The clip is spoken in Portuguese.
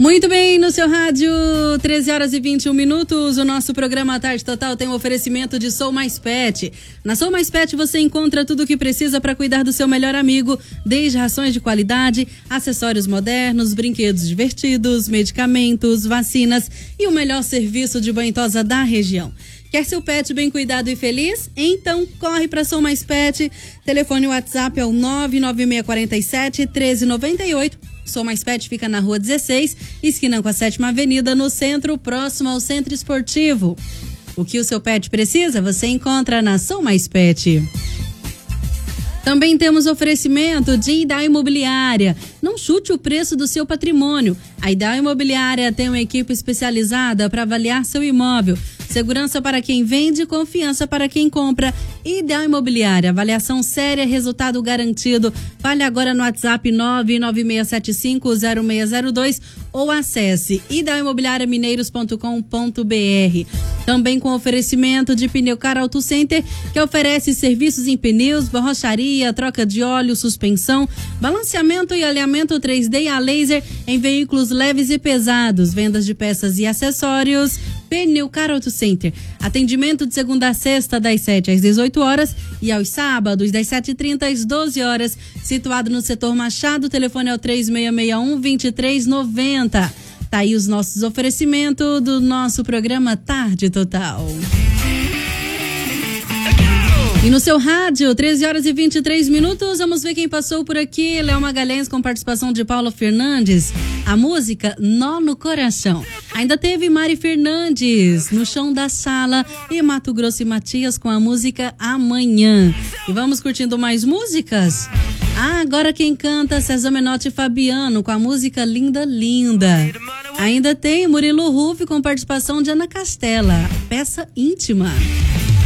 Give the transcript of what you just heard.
Muito bem, no seu rádio, 13 horas e 21 minutos, o nosso programa Tarde Total tem um oferecimento de Sou Mais Pet. Na Sou Mais Pet você encontra tudo o que precisa para cuidar do seu melhor amigo, desde rações de qualidade, acessórios modernos, brinquedos divertidos, medicamentos, vacinas e o melhor serviço de banho e tosa da região. Quer seu pet bem cuidado e feliz? Então corre para Sou Mais Pet. Telefone WhatsApp é o 99647-1398. Sou Mais Pet fica na Rua 16, esquina com a 7ª Avenida, no centro, próximo ao Centro Esportivo. O que o seu pet precisa, você encontra na Sou Mais Pet. Também temos oferecimento de Ideal Imobiliária. Não chute o preço do seu patrimônio. A Ideal Imobiliária tem uma equipe especializada para avaliar seu imóvel. Segurança para quem vende, confiança para quem compra. Ideal Imobiliária, avaliação séria, resultado garantido. Fale agora no WhatsApp 996750602 ou acesse idealimobiliariamineiros.com.br. Também com oferecimento de Pneucar Auto Center, que oferece serviços em pneus, borracharia, troca de óleo, suspensão, balanceamento e alinhamento 3D a laser em veículos leves e pesados, vendas de peças e acessórios. Pneucar Auto Center. Atendimento de segunda a sexta, das 7 às 18 horas e aos sábados, das 7h30 às 12 horas. Situado no setor Machado, o telefone é o 3661-2390. Tá aí os nossos oferecimentos do nosso programa Tarde Total. E no seu rádio, 13 horas e 23 minutos, vamos ver quem passou por aqui. Léo Magalhães com participação de Paula Fernandes. A música Nó no Coração. Ainda teve Mari Fernandes, No Chão da Sala, e Mato Grosso e Matias com a música Amanhã. E vamos curtindo mais músicas? Agora quem canta, César Menotti e Fabiano com a música Linda Linda. Ainda tem Murilo Ruff com participação de Ana Castela, Peça Íntima.